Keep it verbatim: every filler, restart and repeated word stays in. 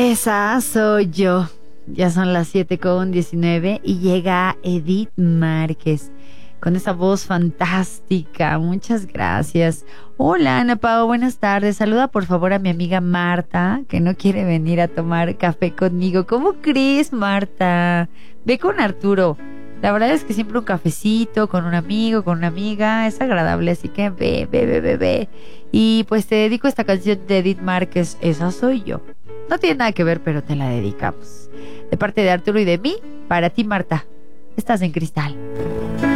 Esa soy yo. Ya son las siete con diecinueve y llega Edith Márquez con esa voz fantástica. Muchas gracias. Hola, Ana Pao, buenas tardes. Saluda por favor a mi amiga Marta, que no quiere venir a tomar café conmigo. ¿Cómo crees, Marta? Ve con Arturo. La verdad es que siempre un cafecito con un amigo, con una amiga, es agradable, así que ve, ve, ve, ve, ve. Y pues te dedico esta canción de Edith Márquez, Esa soy yo. No tiene nada que ver, pero te la dedicamos. De parte de Arturo y de mí, para ti, Marta. Estás en Cristal.